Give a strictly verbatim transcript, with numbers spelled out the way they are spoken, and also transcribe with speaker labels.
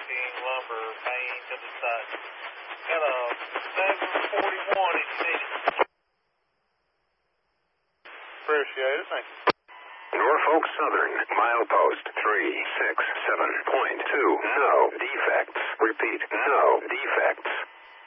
Speaker 1: King Lumber, Maine to the side. Got a seven forty-one if you need it. Appreciate it, thank you.
Speaker 2: Norfolk Southern, milepost three six seven point two. No defects. Repeat, no defects.